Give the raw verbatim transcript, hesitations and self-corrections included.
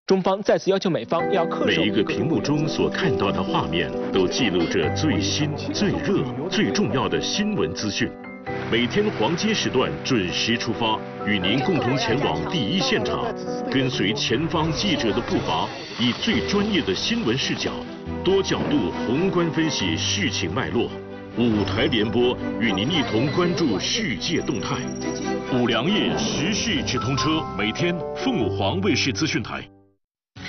中方再次要求美方要恪守每一个屏幕中所看到的画面，都记录着最新、最热、最重要的新闻资讯。每天黄金时段准时出发，与您共同前往第一现场，跟随前方记者的步伐，以最专业的新闻视角，多角度宏观分析事情脉络。五台联播与您一同关注世界动态。五粮液时事直通车，每天凤凰卫视资讯台。